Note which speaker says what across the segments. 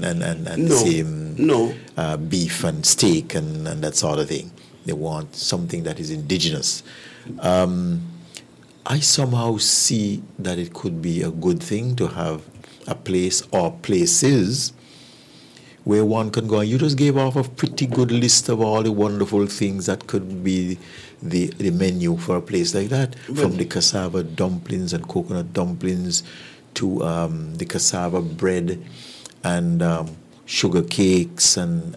Speaker 1: and the
Speaker 2: No,
Speaker 1: same
Speaker 2: no.
Speaker 1: beef and steak and that sort of thing. They want something that is indigenous. I somehow see that it could be a good thing to have a place or places where one can go. And you just gave off a pretty good list of all the wonderful things that could be the menu for a place like that, from the cassava dumplings and coconut dumplings to the cassava bread and sugar cakes and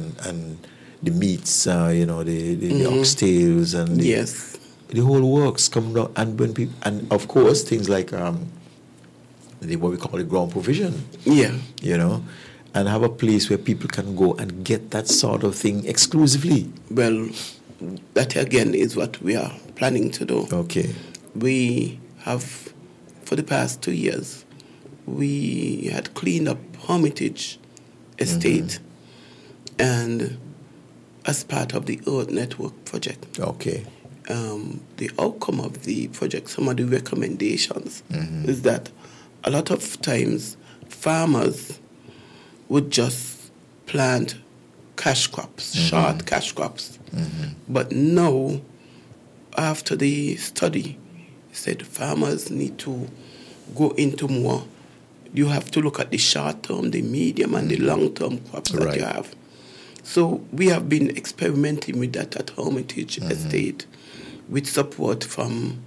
Speaker 1: the meats, the oxtails and
Speaker 2: Yes.
Speaker 1: the whole works come down. And when people, and of course things like what we call the ground provision,
Speaker 2: Yeah.
Speaker 1: And have a place where people can go and get that sort of thing exclusively.
Speaker 2: Well, that again is what we are planning to do.
Speaker 1: Okay.
Speaker 2: We have, for the past 2 years, we had cleaned up Hermitage Estate, and as part of the Earth Network project.
Speaker 1: Okay.
Speaker 2: The outcome of the project, some of the recommendations, is that a lot of times farmers would just plant cash crops, short cash crops. But now, after the study, said farmers need to go into more. You have to look at the short term, the medium, and the long term crops that you have. So we have been experimenting with that at Hermitage Estate, with support from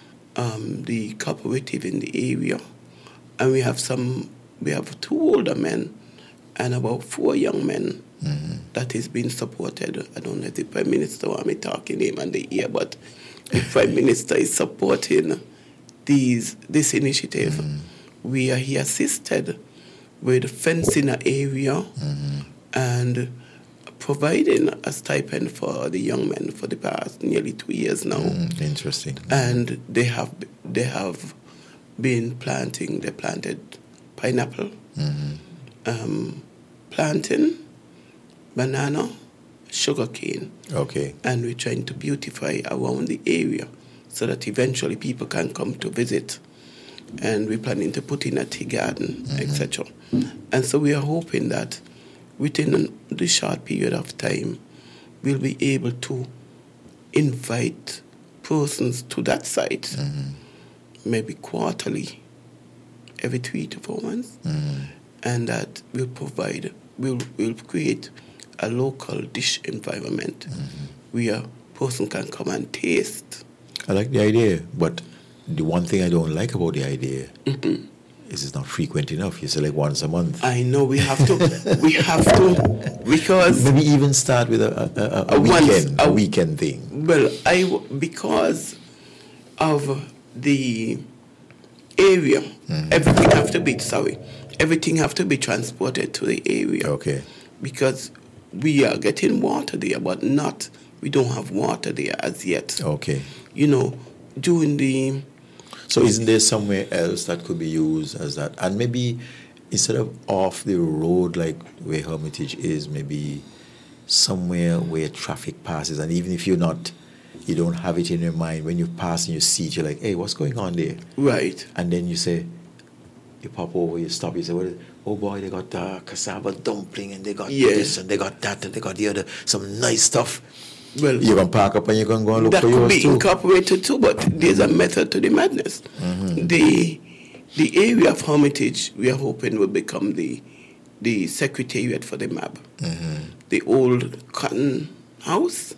Speaker 2: the cooperative in the area, and we have 2 older men and about 4 young men that is being supported. I don't know if the Prime Minister want me talking him and the ear, but the Prime Minister is supporting this initiative. He assisted with fencing an area and providing a stipend for the young men for the past nearly 2 years now.
Speaker 1: Interesting.
Speaker 2: And they have been planting. They planted pineapple, plantain, banana, sugarcane.
Speaker 1: Okay.
Speaker 2: And we're trying to beautify around the area so that eventually people can come to visit. And we're planning to put in a tea garden, etc. And so we are hoping that within the short period of time, we'll be able to invite persons to that site, maybe quarterly, every 3 to 4 months, and that we'll create a local dish environment where person can come and taste.
Speaker 1: I like the idea, but the one thing I don't like about the idea is it's not frequent enough. You say like once a month.
Speaker 2: I know we have to, because
Speaker 1: maybe even start with a weekend thing.
Speaker 2: Well, because of the area, everything have to be transported to the area.
Speaker 1: Okay.
Speaker 2: Because we are getting water there, but we don't have water there as yet.
Speaker 1: Okay.
Speaker 2: During the...
Speaker 1: So isn't there somewhere else that could be used as that? And maybe instead of off the road like where Hermitage is, maybe somewhere where traffic passes, and even if you don't have it in your mind, when you pass and you see it, you're like, hey, what's going on there?
Speaker 2: Right.
Speaker 1: And then you pop over, you stop, you say, oh boy, they got cassava dumpling, and they got this, and they got that, and they got the other, some nice stuff. Well, you can park up and you can go and look for yours too. That could be
Speaker 2: incorporated too, but there's a method to the madness. The area of Hermitage, we are hoping will become the secretariat for the MAB. The old cotton house,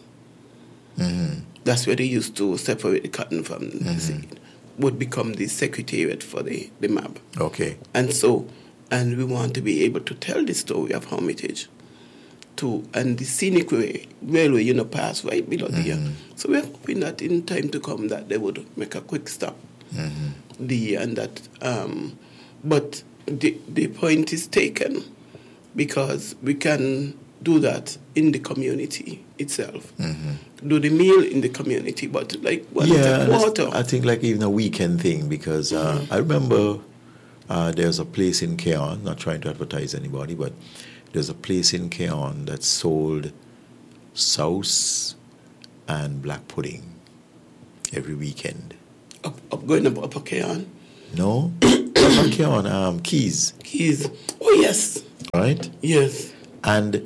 Speaker 2: that's where they used to separate the cotton from the seed, would become the secretariat for the MAB.
Speaker 1: Okay.
Speaker 2: And we want to be able to tell the story of Hermitage. And the scenic railway, pass right below there. So we're hoping that in time to come that they would make a quick stop but the point is taken, because we can do that in the community itself. Do the meal in the community, but water.
Speaker 1: I think like even a weekend thing, because I remember there's a place in Keon, not trying to advertise anybody, but there's a place in Keon that sold sauce and black pudding every weekend.
Speaker 2: Going up Upper Keon?
Speaker 1: No, Upper Keon, Keys.
Speaker 2: Keys. Oh, yes.
Speaker 1: right?
Speaker 2: Yes.
Speaker 1: And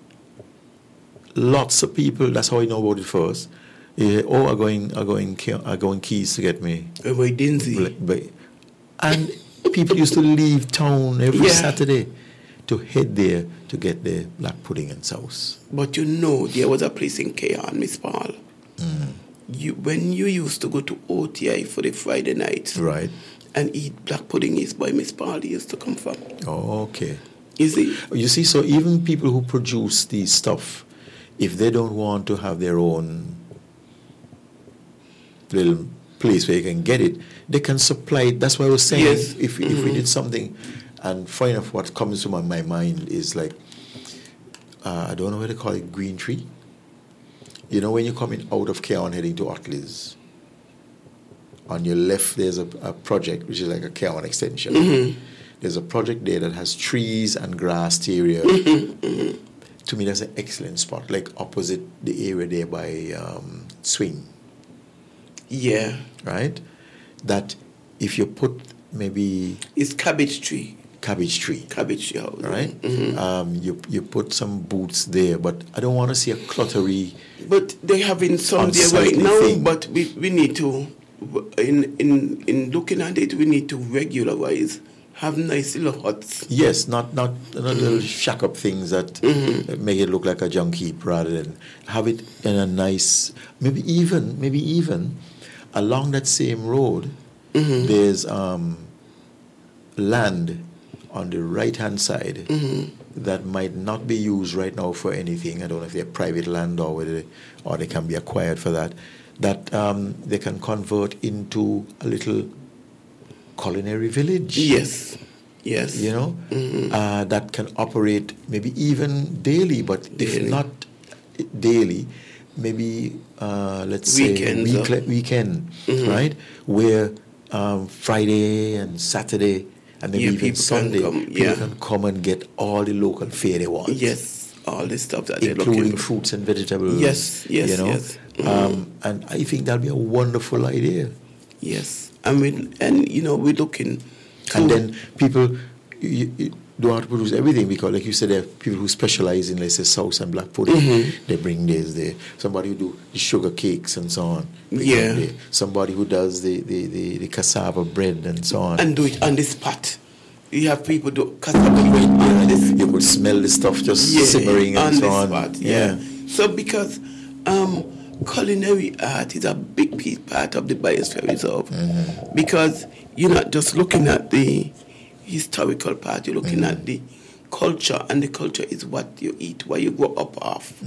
Speaker 1: lots of people, that's how I know about it first. Are going Keys to get me.
Speaker 2: By Dinsey.
Speaker 1: And people used to leave town every
Speaker 2: Yeah.
Speaker 1: Saturday to head there to get their black pudding and sauce.
Speaker 2: But you know, there was a place in Keon, Miss Paul. When you used to go to OTI for the Friday night,
Speaker 1: Right.
Speaker 2: and eat black pudding, is by Miss Paul used to come from.
Speaker 1: Oh, okay.
Speaker 2: You see?
Speaker 1: You see, so even people who produce these stuff, if they don't want to have their own little place where you can get it, they can supply it. That's why I was saying,
Speaker 2: Yes.
Speaker 1: if we did something, and funny enough, what comes to my mind is like, I don't know what they call it, Green Tree. You know, when you're coming out of Keon heading to Otley's, on your left there's a project which is like a Keon extension. There's a project there that has trees and grass area. To me, that's an excellent spot, like opposite the area there by Swing.
Speaker 2: Yeah.
Speaker 1: Right? That if you put maybe
Speaker 2: It's cabbage tree.
Speaker 1: cabbage tree,
Speaker 2: House.
Speaker 1: right? You put some booths there, but I don't want to see a cluttery.
Speaker 2: But they having some there right
Speaker 1: Unsightly
Speaker 2: now.
Speaker 1: thing.
Speaker 2: But we need to, in looking at it, we need to regularize, have nice little huts.
Speaker 1: Yes, not little shack up things that make it look like a junk heap, rather than have it in a nice. Maybe even along that same road, there's land on the right-hand side that might not be used right now for anything. I don't know if they're private land or whether they can be acquired for that. That they can convert into a little culinary village.
Speaker 2: Yes.
Speaker 1: You know, that can operate maybe even daily, but if not daily, maybe let's
Speaker 2: Weekends,
Speaker 1: say weekend, right? Where Friday and Saturday and maybe even
Speaker 2: people
Speaker 1: Sunday,
Speaker 2: can come,
Speaker 1: people can come and get all the local fare they want.
Speaker 2: Yes, all the stuff that they're looking
Speaker 1: Including
Speaker 2: for.
Speaker 1: fruits and vegetables.
Speaker 2: Yes,
Speaker 1: you know?
Speaker 2: yes.
Speaker 1: And I think that'll be a wonderful idea.
Speaker 2: Yes, and we're looking.
Speaker 1: And then people, you don't have to produce everything, because, like you said, there are people who specialize in, let's say, sauce and black pudding. They bring theirs there. Somebody who do the sugar cakes and so on.
Speaker 2: Yeah.
Speaker 1: There. Somebody who does the cassava bread and so on.
Speaker 2: And do it on the spot. You have people do cassava bread on the spot.
Speaker 1: You could smell the stuff just simmering and so on.
Speaker 2: Spot, yeah. So because culinary art is a big part of the Biosphere Reserve, because you're not just looking at the historical part, you're looking at the culture, and the culture is what you eat, what you grow up off.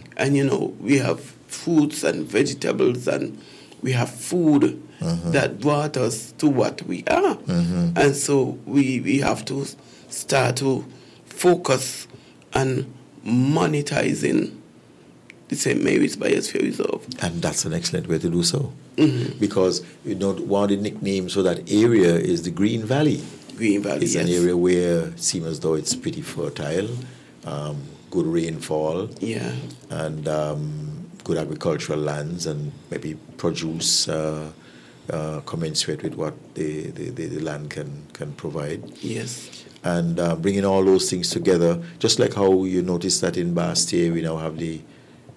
Speaker 2: And we have fruits and vegetables, and we have food that brought us to what we are. And so we have to start to focus on monetizing the St. Mary's Biosphere Reserve.
Speaker 1: And that's an excellent way to do so. Because one of the nicknames for that area is the Green Valley.
Speaker 2: Green Valley,
Speaker 1: It's an area where it seems as though it's pretty fertile, good rainfall, and good agricultural lands, and maybe produce commensurate with what the land can provide.
Speaker 2: Yes.
Speaker 1: And bringing all those things together, just like how you notice that in Bastia we now have the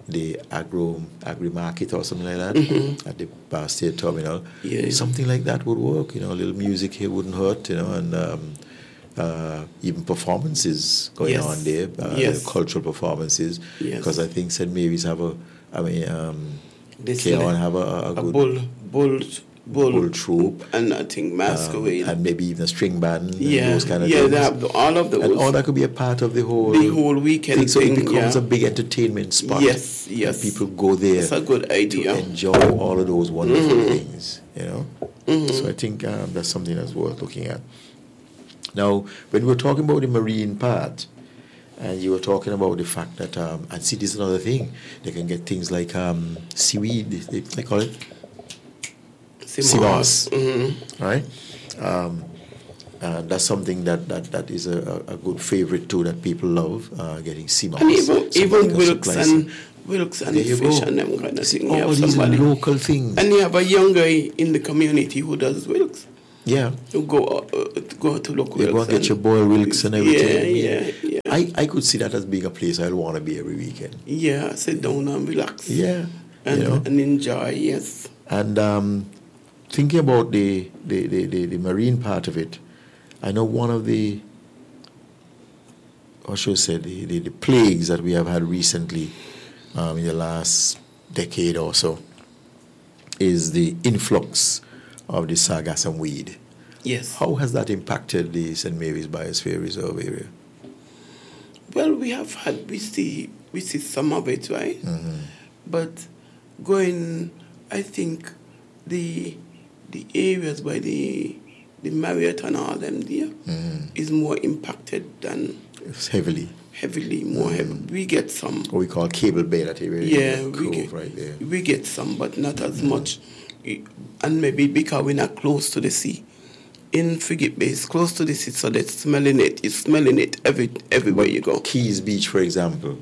Speaker 1: agri-market or something like that at the Bastia terminal. Something like that would work. A little music here wouldn't hurt. And even performances going on there, cultural performances. Because I think St. Mary's have Keon have a good bull troupe,
Speaker 2: and I think masquerade,
Speaker 1: and maybe even a string band, and those kind of
Speaker 2: things.
Speaker 1: things.
Speaker 2: They have all of those.
Speaker 1: And all that could be a part of the whole
Speaker 2: weekend
Speaker 1: thing. So it
Speaker 2: thing,
Speaker 1: becomes a big entertainment spot.
Speaker 2: Yes.
Speaker 1: And people go there.
Speaker 2: That's a good idea.
Speaker 1: To enjoy all of those wonderful things. So I think that's something that's worth looking at. Now, when we were talking about the marine part, and you were talking about the fact that, and see, this is another thing, they can get things like seaweed, they call it sea moss, right? That's something that is a good favorite too, that people love, getting sea moss.
Speaker 2: And even Wilkes and fish and them kind of thing.
Speaker 1: All these local things.
Speaker 2: And you have a young guy in the community who does Wilkes.
Speaker 1: Yeah.
Speaker 2: You go to look Wilkes.
Speaker 1: You go and get your boy Wilkes and everything. I could see that as being a place I'll want to be every weekend.
Speaker 2: Yeah, sit down and relax.
Speaker 1: Yeah.
Speaker 2: And enjoy, yes.
Speaker 1: And thinking about the marine part of it, I know one of the, or should I say, the plagues that we have had recently in the last decade or so is the influx of the sargassum weed.
Speaker 2: Yes.
Speaker 1: How has that impacted the St. Mary's Biosphere Reserve area?
Speaker 2: Well, we see some of it, right?
Speaker 1: Mm-hmm.
Speaker 2: But I think the areas by the Marriott and all them there is more impacted than...
Speaker 1: It's heavily.
Speaker 2: More heavy. We get some.
Speaker 1: What we call Cable Bay, that area.
Speaker 2: Yeah,
Speaker 1: we
Speaker 2: get some, but not as much. And maybe because we're not close to the sea. In Frigate Bay, it's close to the sea, so they're smelling it. It's smelling it everywhere you go.
Speaker 1: Keys Beach, for example,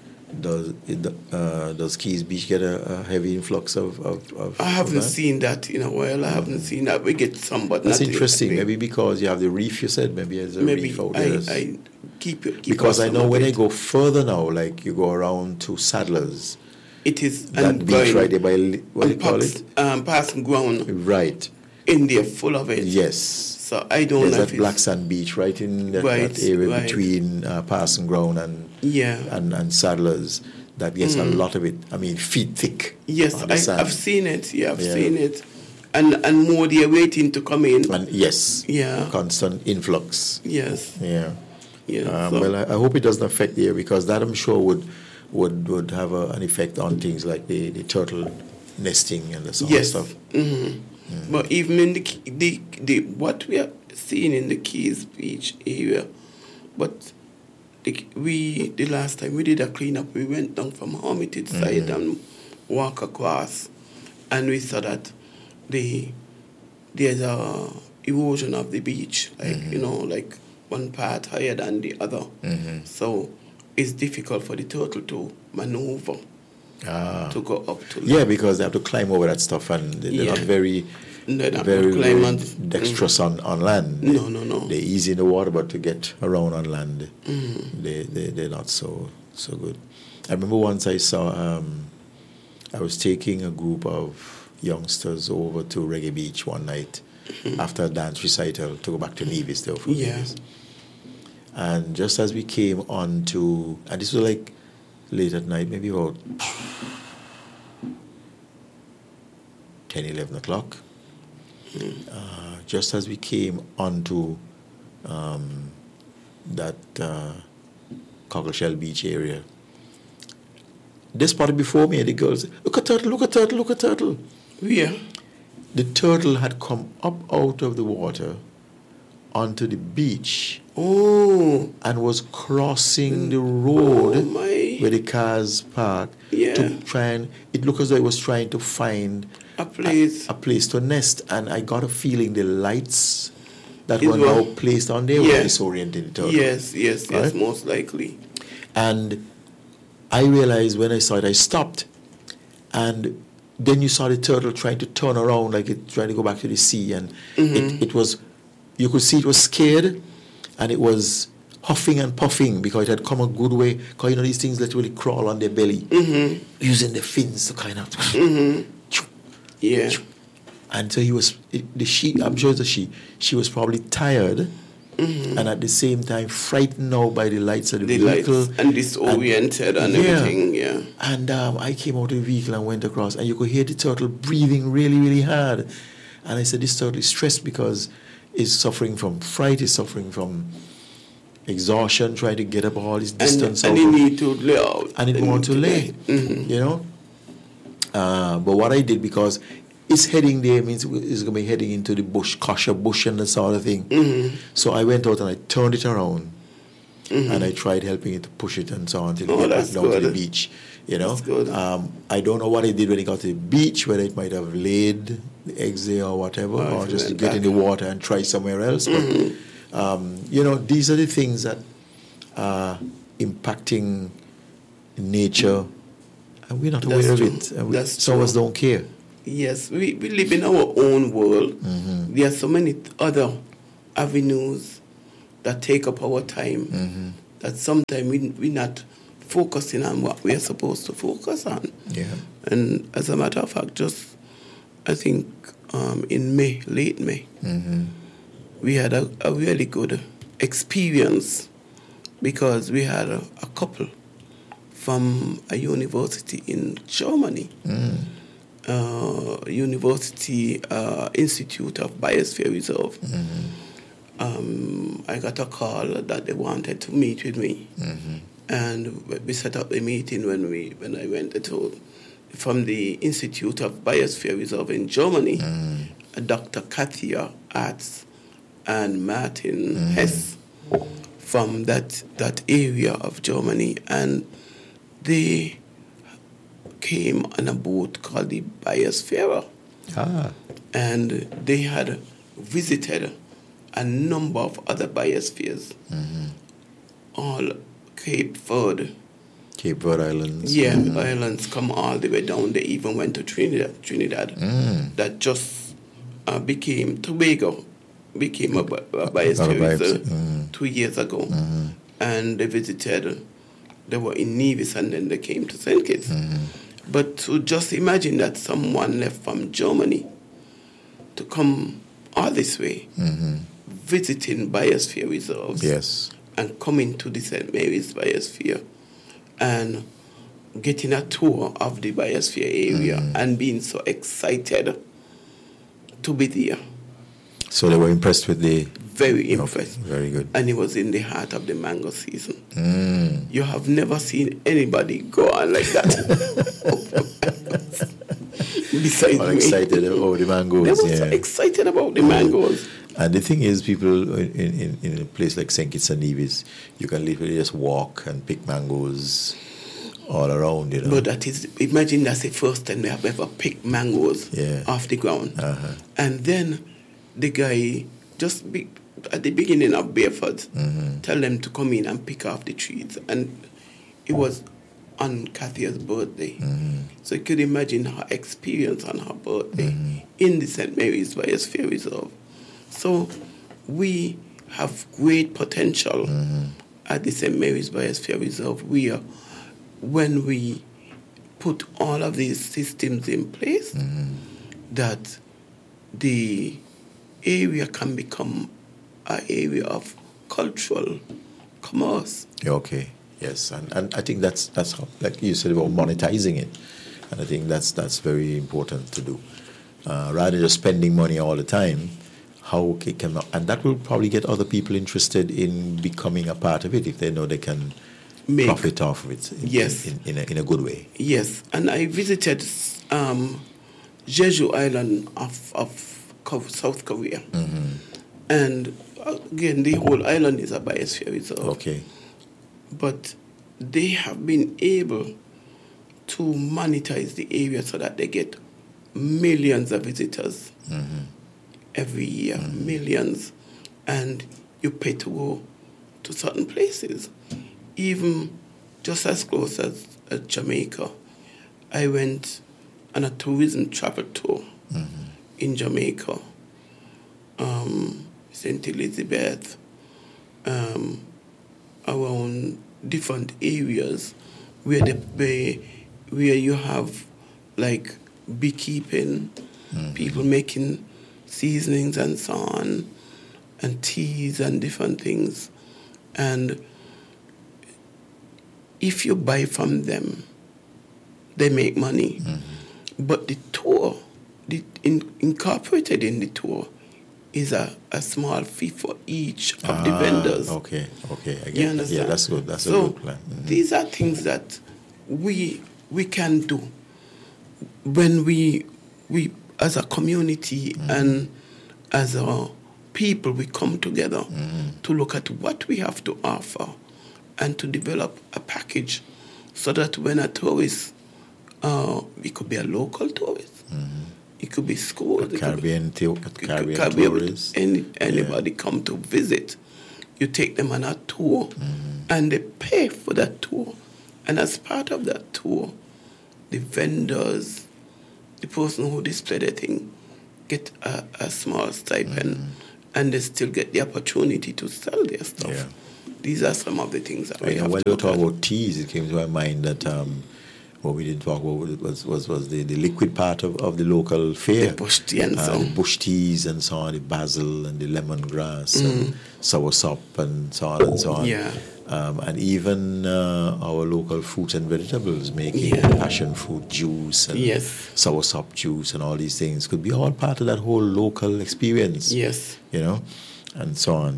Speaker 1: does Keys Beach get a heavy influx of
Speaker 2: I haven't seen that in a while. I haven't seen that. We get some, but
Speaker 1: that's
Speaker 2: not
Speaker 1: interesting. Maybe because you have the reef, you said. Maybe there's a reef out there.
Speaker 2: I keep
Speaker 1: because I know when I go further now, like you go around to Sadlers.
Speaker 2: It is
Speaker 1: that beach right there by, what do you call it?
Speaker 2: Passing ground.
Speaker 1: Right.
Speaker 2: In there, full of it.
Speaker 1: Yes.
Speaker 2: So I don't know.
Speaker 1: There's that Black Sand Beach right in that area between Passing Ground and Sadlers that gets a lot of it. I mean, feet thick.
Speaker 2: Yes, I've seen it. Yeah, I've seen it. And more they're waiting to come in.
Speaker 1: And yes.
Speaker 2: Yeah.
Speaker 1: Constant influx.
Speaker 2: Yes.
Speaker 1: Yeah.
Speaker 2: Yeah.
Speaker 1: Well, I hope it doesn't affect the area because that I'm sure would have an effect on things like the turtle nesting and the sort of stuff.
Speaker 2: Mm-hmm. But even in the what we are seeing in the Keys Beach area, but the last time we did a cleanup, we went down from Hermitage side and walk across, and we saw that there's a erosion of the beach, like like one part higher than the other. So it's difficult for the turtle to maneuver. To go up to.
Speaker 1: Yeah, because they have to climb over that stuff, and they're not very dexterous on land.
Speaker 2: No.
Speaker 1: They're easy in the water, but to get around on land, they're not so good. I remember once I saw, I was taking a group of youngsters over to Reggae Beach one night after a dance recital to go back to Nevis there for Nevis. And just as we came on to, and this was like late at night, maybe about 10, 11 o'clock. Just as we came onto that Cockleshell Beach area, they spotted before me, and the girls said, look at turtle, look at turtle, look at turtle.
Speaker 2: Yeah.
Speaker 1: The turtle had come up out of the water onto the beach.
Speaker 2: Oh.
Speaker 1: And was crossing the road where the cars parked to try and, it looked as though it was trying to find
Speaker 2: a place
Speaker 1: to nest. And I got a feeling the lights that were now placed on there were disorienting the turtle.
Speaker 2: Yes, most likely.
Speaker 1: And I realized when I saw it, I stopped. And then you saw the turtle trying to turn around, like it trying to go back to the sea. And it was, you could see it was scared. And it was huffing and puffing because it had come a good way. Because, these things literally crawl on their belly, using their fins to kind of...
Speaker 2: Yeah.
Speaker 1: And so I'm sure it's a she was probably tired and at the same time frightened now by the lights of the vehicle.
Speaker 2: And disoriented and everything, yeah.
Speaker 1: And I came out of the vehicle and went across, and you could hear the turtle breathing really, really hard. And I said, this turtle is stressed because is suffering from fright, is suffering from exhaustion, trying to get up all this distance.
Speaker 2: And it need to lay out.
Speaker 1: And it want to lay, But what I did, because it's heading there, means it's going to be heading into the bush, Kasha bush and that sort of thing. So I went out and I turned it around. And I tried helping it to push it and so on until it got back down to the beach.
Speaker 2: That's good.
Speaker 1: I don't know what it did when it got to the beach, whether it might have laid the eggs there or whatever, or just to get in the water and try somewhere else. But, these are the things that are impacting nature, and we're not aware of it. And some of us don't care.
Speaker 2: Yes, we live in our own world. There are so many other avenues that take up our time that sometimes we're not focusing on what we are supposed to focus on.
Speaker 1: Yeah.
Speaker 2: And as a matter of fact, just I think in May, late May, we had a really good experience because we had a couple from a university in Germany, University Institute of Biosphere Reserve. I got a call that they wanted to meet with me, and we set up a meeting when I went to from the Institute of Biosphere Reserve in Germany. Dr. Katia Arts and Martin Hess from that area of Germany, and they came on a boat called the Biosphere, and they had visited a number of other biospheres, all Cape Verde
Speaker 1: Islands.
Speaker 2: Yeah, islands come all the way down. They even went to Trinidad. That just became Tobago, became a biosphere reserve 2 years ago. And they visited, they were in Nevis and then they came to St. Kitts. But to just imagine that someone left from Germany to come all this way, visiting biosphere reserves.
Speaker 1: Yes.
Speaker 2: And coming to the St. Mary's Biosphere and getting a tour of the biosphere area and being so excited to be there.
Speaker 1: So they were impressed with the...
Speaker 2: Very impressed.
Speaker 1: Okay, very good.
Speaker 2: And it was in the heart of the mango season. You have never seen anybody go on like that. Besides me.
Speaker 1: Excited about the mangoes.
Speaker 2: They were so excited about the mangoes.
Speaker 1: And the thing is, people in a place like St. Kitts and Nevis, you can literally just walk and pick mangoes all around, you know.
Speaker 2: But that is, imagine that's the first time they have ever picked mangoes off the ground. And then the guy, at the beginning of Barefoot, tell them to come in and pick off the trees. And it was on Kathy's birthday. So you could imagine her experience on her birthday in the St. Mary's Biosphere Reserve. So we have great potential at the St. Mary's Biosphere Reserve. When we put all of these systems in place, that the area can become an area of cultural commerce.
Speaker 1: Okay, yes, and I think that's how, like you said about monetizing it, and I think that's very important to do, rather than just spending money all the time. How can, and that will probably get other people interested in becoming a part of it if they know they can profit off of it in a good way.
Speaker 2: Yes, and I visited Jeju Island of South Korea. And again, the whole island is a biosphere reserve.
Speaker 1: Okay.
Speaker 2: But they have been able to monetize the area so that they get millions of visitors every year, millions. And you pay to go to certain places. Even just as close as Jamaica, I went on a tourism travel tour in Jamaica, St. Elizabeth, around different areas where you have like beekeeping, people making seasonings and so on, and teas and different things. And if you buy from them, they make money. But the tour, incorporated in the tour, is a small fee for each of the vendors.
Speaker 1: Okay, I get
Speaker 2: you understand?
Speaker 1: Yeah, that's good. That's
Speaker 2: so
Speaker 1: a good plan.
Speaker 2: These are things that we can do when we as a community and as a people, we come together to look at what we have to offer and to develop a package so that when a tourist, it could be a local tourist, it could be schools,
Speaker 1: Caribbean tourists,
Speaker 2: anybody come to visit, you take them on a tour and they pay for that tour. And as part of that tour, the vendors, the person who display the thing, get a small stipend and they still get the opportunity to sell their stuff. these are some of the things that we have.
Speaker 1: While you talk about teas, it came to my mind that what we didn't talk about was the liquid part of the local fair.
Speaker 2: The bush tea and so on.
Speaker 1: The bush teas and so on, the basil and the lemongrass and soursop and so on and so on.
Speaker 2: Yeah.
Speaker 1: And even our local fruits and vegetables, making passion fruit juice and soursop juice and all these things could be all part of that whole local experience.
Speaker 2: Yes.
Speaker 1: You know, and so on.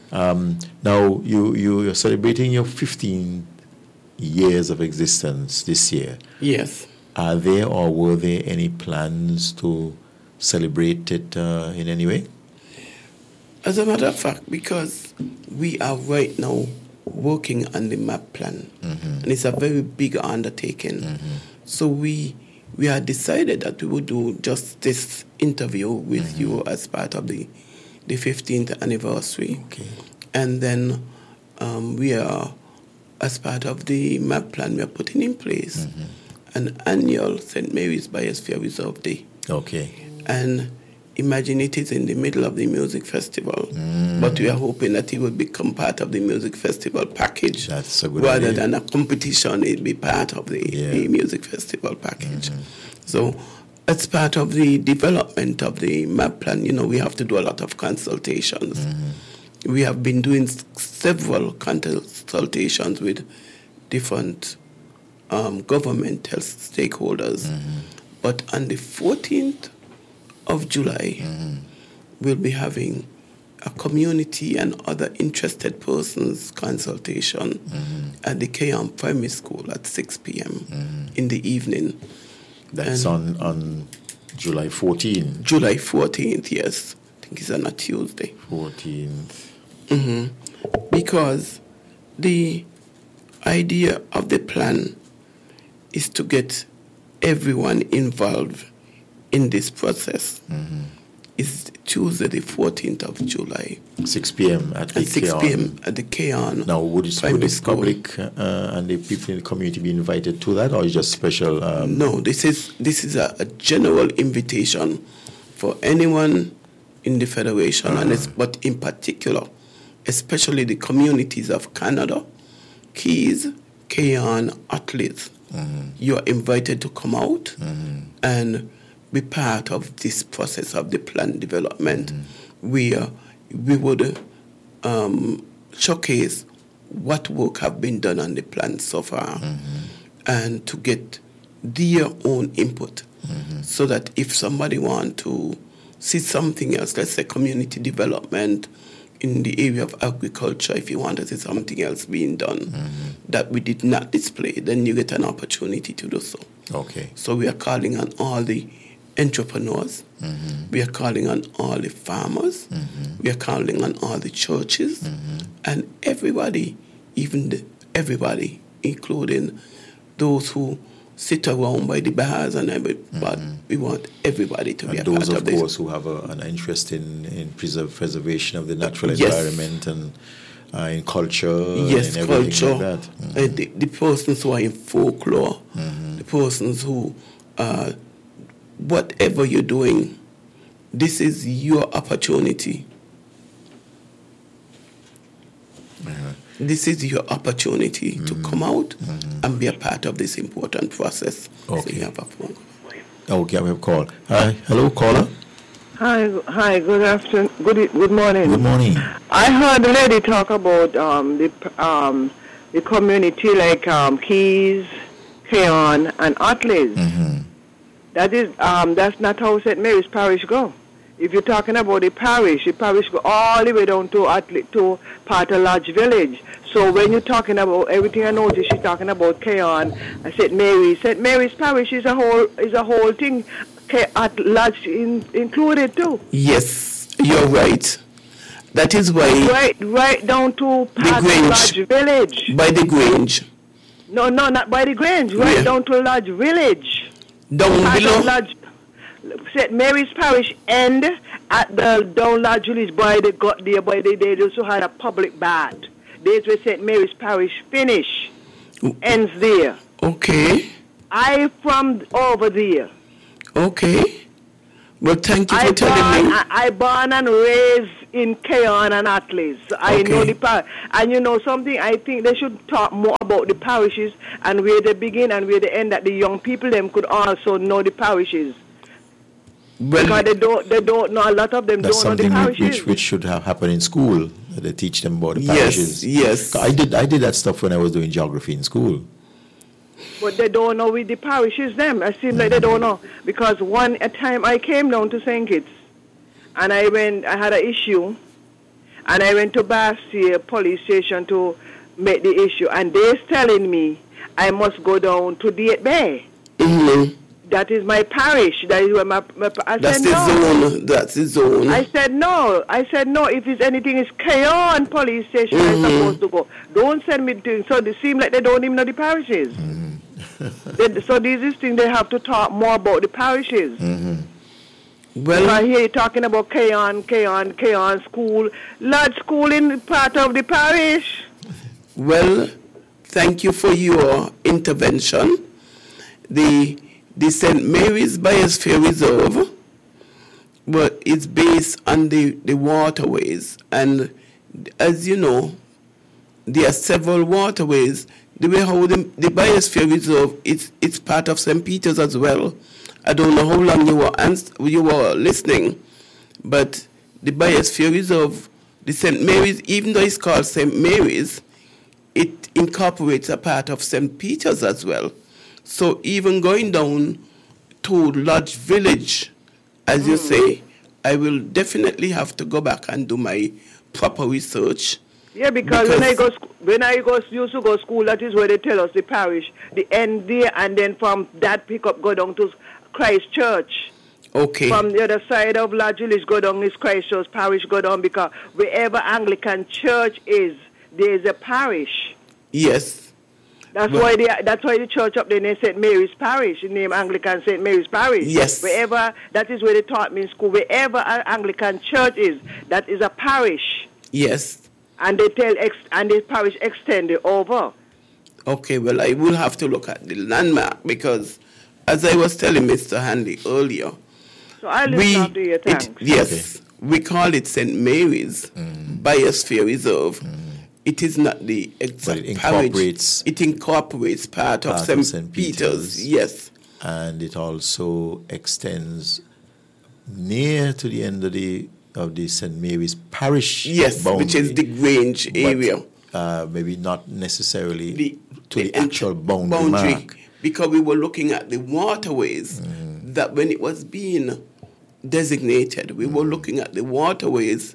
Speaker 1: Now, you're celebrating your 15 years of existence this year.
Speaker 2: Yes.
Speaker 1: Are there or were there any plans to celebrate it in any way?
Speaker 2: As a matter of fact, because we are right now working on the MAP plan, and it's a very big undertaking. So we had decided that we would do just this interview with you as part of the 15th anniversary.
Speaker 1: Okay.
Speaker 2: And then we are, as part of the MAP plan, we are putting in place an annual St. Mary's Biosphere Reserve Day.
Speaker 1: Okay.
Speaker 2: And imagine it is in the middle of the music festival, but we are hoping that it will become part of the music festival package.
Speaker 1: That's a good
Speaker 2: rather
Speaker 1: idea.
Speaker 2: than a competition, it be part of the music festival package. So as part of the development of the MAP plan, we have to do a lot of consultations. We have been doing several consultations with different government health stakeholders. But on the 14th of July, we'll be having a community and other interested persons consultation at the Keon Primary School at 6 p.m. in the evening.
Speaker 1: That's on July 14th.
Speaker 2: July 14th, yes. I think it's on a Tuesday.
Speaker 1: 14th.
Speaker 2: Because the idea of the plan is to get everyone involved in this process. It's Tuesday, the 14th of July.
Speaker 1: 6 p.m. at the
Speaker 2: 6 p.m. at the Keon.
Speaker 1: Now, would the public and the people in the community be invited to that, or is it just special?
Speaker 2: No, this is a general invitation for anyone in the Federation, but in particular, especially the communities of Canada, Keys, Keon, Atlas. You are invited to come out and be part of this process of the plan development. We would showcase what work have been done on the plan so far and to get their own input so that if somebody want to see something else, let's say community development in the area of agriculture, if you want to see something else being done that we did not display, then you get an opportunity to do so.
Speaker 1: Okay.
Speaker 2: So we are calling on all the entrepreneurs. We are calling on all the farmers. We are calling on all the churches and everybody, everybody, including those who sit around by the bars and everybody. We want everybody to be a part of this.
Speaker 1: And those, of course, who have an interest in preservation of the natural environment and in culture and everything
Speaker 2: culture.
Speaker 1: Like that.
Speaker 2: The persons who are in folklore, the persons who, whatever you're doing, this is your opportunity. This is your opportunity to come out and be a part of this important process.
Speaker 1: Okay.
Speaker 2: So you have a phone call.
Speaker 1: Okay, I have a call. Hi, hello, caller.
Speaker 3: Hi. Good afternoon. Good morning.
Speaker 1: Good morning.
Speaker 3: I heard the lady talk about the community like Keys, Keon, and Atlas. That's not how St. Mary's Parish go. If you're talking about the parish go all the way down to Parter Lodge Village. So when you're talking about everything, I noticed she's talking about Keon and St. Mary's. St. Mary's Parish is a whole thing. At Lodge included too.
Speaker 2: Yes, you're right. That is why
Speaker 3: right down to Parter Lodge Village.
Speaker 2: By the Grange.
Speaker 3: No, not by the Grange. Right down to Lodge Village.
Speaker 2: Down below.
Speaker 3: Lodge, St. Mary's Parish end at the down Lodge Village by they also had a public bath. That's where St. Mary's Parish finish. Ends there.
Speaker 2: Okay.
Speaker 3: I from over there.
Speaker 2: Okay. Well, thank you for telling me.
Speaker 3: I born and raised in Keon and Atlas. I know the parish. And you know something, I think they should talk more about the parishes and where they begin and where they end, that the young people them could also know the parishes.
Speaker 2: Well,
Speaker 3: because they don't know, a lot of them
Speaker 1: That's
Speaker 3: don't know the
Speaker 1: something
Speaker 3: parishes.
Speaker 1: which should have happened in school. That they teach them about the parishes.
Speaker 2: Yes.
Speaker 1: I did that stuff when I was doing geography in school.
Speaker 3: But they don't know with the parishes them. It seems like they don't know. Because a time I came down to St. Kitts and I had an issue and I went to Bastille police station to make the issue, and they're telling me I must go down to Date Bay.
Speaker 2: Mm-hmm.
Speaker 3: That is my parish. That is where
Speaker 2: That's the zone. That's the zone.
Speaker 3: I said no. If it's anything, it's Keon police station I'm supposed to go. Don't send me to. So they seem like they don't even know the parishes. So these things they have to talk more about the parishes. Well, I hear you talking about Keon school. Large school in part of the parish.
Speaker 2: Well, thank you for your intervention. The St. Mary's Biosphere Reserve, but it's based on the waterways. And as you know, there are several waterways. The way how the Biosphere Reserve, it's part of St. Peter's as well. I don't know how long you were listening, but the Biosphere Reserve, the St. Mary's, even though it's called St. Mary's, it incorporates a part of St. Peter's as well. So even going down to Lodge Village, as you say, I will definitely have to go back and do my proper research.
Speaker 3: Yeah, because when I used to go to school, that is where they tell us the parish, the end there, and then from that pickup go down to Christ Church.
Speaker 2: Okay.
Speaker 3: From the other side of Lodge Village go down is Christ Church parish go down, because wherever Anglican Church is, there is a parish.
Speaker 2: Yes.
Speaker 3: That's why the church up there named St. Mary's Parish, named Anglican St. Mary's Parish.
Speaker 2: Yes.
Speaker 3: That is where they taught me in school. Wherever an Anglican church is, that is a parish.
Speaker 2: Yes.
Speaker 3: And the parish extended over.
Speaker 2: Okay, well, I will have to look at the landmark, because as I was telling Mr. Hanley earlier,
Speaker 3: so I'll listen after you, thanks.
Speaker 2: Yes, we call it St. Mary's Biosphere Reserve. It is not the exact parish. It incorporates part of St. Peter's. Yes.
Speaker 1: And it also extends near to the end of the St. Mary's Parish.
Speaker 2: Yes, boundary, which is the Grange area.
Speaker 1: Maybe not necessarily to the actual boundary mark.
Speaker 2: Because we were looking at the waterways that when it was being designated, we were looking at the waterways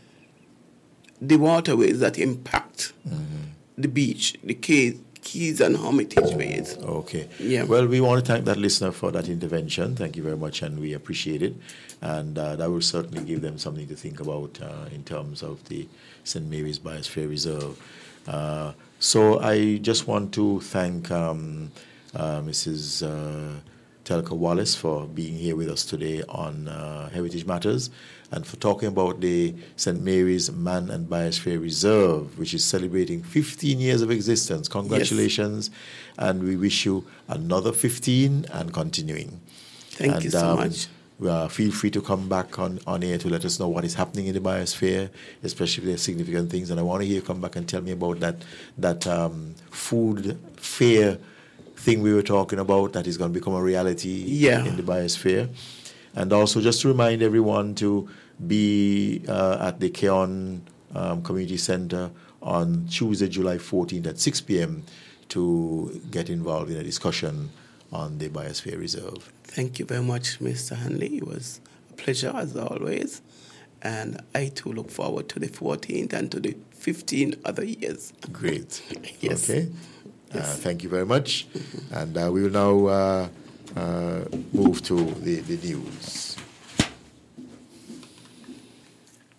Speaker 2: that impact the beach, the Keys and Hermitage Bays.
Speaker 1: Okay.
Speaker 2: Yeah.
Speaker 1: Well, we want to thank that listener for that intervention. Thank you very much, and we appreciate it. And that will certainly give them something to think about in terms of the St. Mary's Biosphere Reserve. So I just want to thank Mrs. Telka Wallace for being here with us today on Heritage Matters, and for talking about the St. Mary's Man and Biosphere Reserve, which is celebrating 15 years of existence. Congratulations, yes. And we wish you another 15 and continuing.
Speaker 2: Thank you so much.
Speaker 1: Feel free to come back on air to let us know what is happening in the biosphere, especially if there are significant things. And I want to hear you come back and tell me about that food fair thing we were talking about that is going to become a reality in the biosphere. And also just to remind everyone to be at the Keon Community Center on Tuesday, July 14th at 6 p.m. to get involved in a discussion on the Biosphere Reserve.
Speaker 2: Thank you very much, Mr. Hanley. It was a pleasure as always. And I too look forward to the 14th and to the 15 other years.
Speaker 1: Great.
Speaker 2: Yes.
Speaker 1: Okay. Yes. Thank you very much. And we will now move to the news.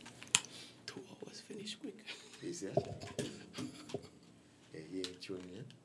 Speaker 2: 2 hours finish quick.
Speaker 1: Is that? Yeah, tuning in.